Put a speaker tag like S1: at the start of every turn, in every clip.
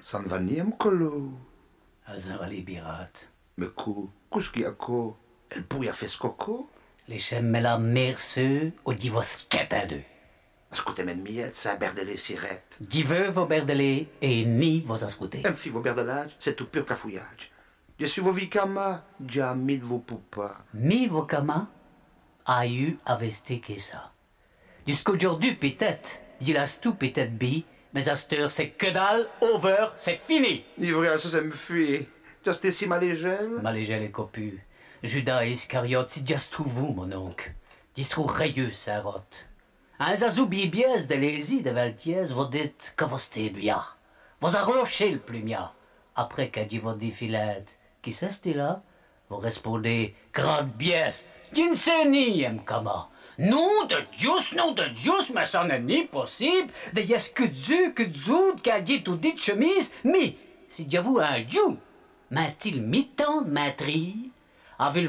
S1: San va ni am colo.
S2: Azarali birat.
S1: Me kus ki ako, el pouille a fes coco.
S2: Les chemmela merseux au divos ketadu.
S1: Ascoltem en miet, sa berdele siret.
S2: Dive vos berdele et ni vos ascouter.
S1: Em fi vos berdelage, c'est tout pur cafouillage. Je suis vos vicama, ja mit vos poupa.
S2: Mi vos kama a eu aveste que ça. Jusqu'aujourd'hui peut-être, dilas tout peut-être bi, mais à cette heure c'est que dalle, over, c'est fini.
S1: Livré ça me fuit. Just si malégel.
S2: Malégel et copu. Judas et Iscariote, c'est just vous, mon oncle. Distrou rayeux, sarotte. Un zazou bibiès de lési de Valtiès, vous dites que vous stez bien. Vous arrochez le plumia. Après qu'a dit votre défilette, qui c'est là? Vous répondez, grande biès, d'une ni kama. Nom de Dieu, mais ça n'est ni possible. De yes que Dieu, qu'a dit tout dit chemise, mais, si j'avoue un Dieu, m'a-t-il mi-temps de matrie? Avec le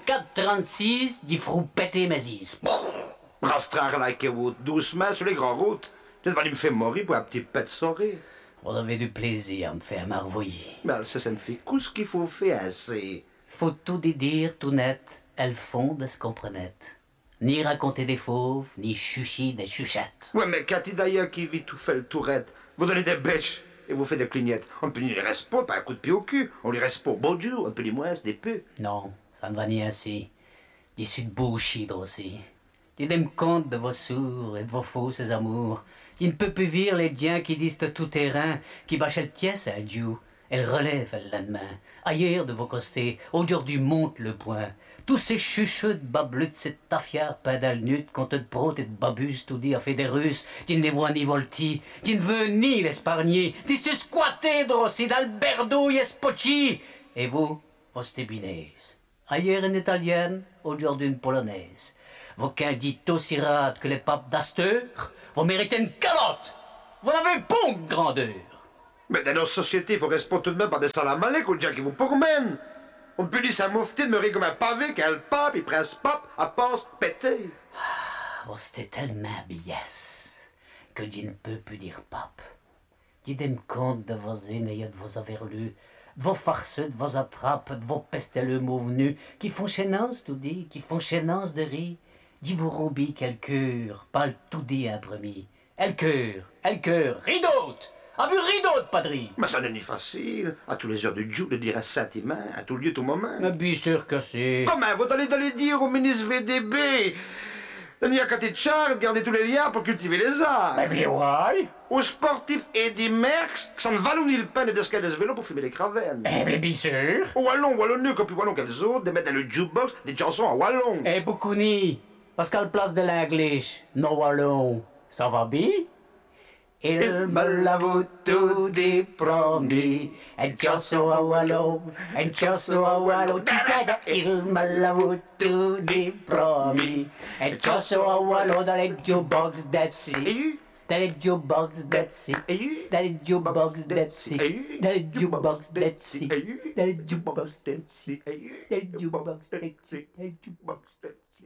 S2: 24-36, d'y frou péter mes is.
S1: Rastrar like wood, doucement sur les grandes routes. Je vais me faire mourir pour un petit pet soré.
S2: Vous avez du plaisir à me faire marvoyer.
S1: Mais ça me fait qu'est-ce qu'il faut faire, c'est...
S2: Faut tout dire tout net, elles font de ce qu'on prenait. Ni raconter des fauves, ni chucher des chuchettes.
S1: Ouais, mais Cathy d'ailleurs qui vit tout fait le tourette, vous donnez des bêches et vous faites des clignettes. On ne peut ni les reste pas par un coup de pied au cul, on les reste pas au beau Dieu, on peut les moins des peu.
S2: Non, ça ne va ni ainsi. D'issue de bullshit aussi. Tenez compte de vos sourds et de vos fausses amours. Il ne peut plus vivre les diens qui disent tout terrain, qui bâchent le tiès à Dieu. Elle relève le lendemain. Ailleurs de vos costés, aujourd'hui monte le point. Tous ces chuchotes bablutes, cette tafia, pédale-nut, compte de protes et de babus, tout dit à fait des Russes, qui ne les voit ni volti, qui ne veut ni l'espargner, qui se squatter drossi d'Alberdo et Spocci. Et vous stébinez. Ailleurs une italienne, aujourd'hui une polonaise. Vos candidates aussi rares que les papes d'Asteur, vous méritez une calotte. Vous n'avez pas de grandeur.
S1: Mais dans nos sociétés, il faut rester tout de même par des salamalek ou des gens qui vous pourmènent. On peut dire sa moufti de me rire comme un pavé qu'un pape, il presse pape, à passe, pété.
S2: Oh, c'était tellement biès que je ne peux plus dire pape. Dites-moi compte de vos aînés et de vos averlus, de vos farceux, de vos attrapes, de vos pesteleux mauvenus, qui font chénance, tout dit, qui font chénance de riz. Dis vous roubis quel cœur, pas le tout dit un premier. El cœur, rideau! A vu rideau de padri?
S1: Mais ça n'est ni facile, à tous les heures de Dieu, de dire un sentiment, à tout lieu, tout moment.
S2: Mais bien sûr que c'est.
S1: Comment vous allez dire au ministre VDB? Il n'y a qu'à Tchar de garder tous les liens pour cultiver les arts.
S2: Mais bien ouais.
S1: Aux sportifs Eddie Merckx, ça ne valait ni le peine d'escaler ce vélo pour fumer les cravennes.
S2: Mais bien sûr.
S1: Au wallon, wallonneux, comme plus wallon qu'elles autres, de mettre dans le jukebox des chansons en wallon.
S2: Eh, beaucoup ni. Parce qu'à la place de l'anglais, no wallon, ça va bien? Il me l'avoue tout dit promis, un chasso à wallon, il me l'avoue tout dit promis, un chasso à wallon dans les jukebox that's it. Dans les jukebox that's it. Dans les jukebox that's it. Dans les jukebox that's it. Dans les jukebox that's it. Dans les jukebox that's it.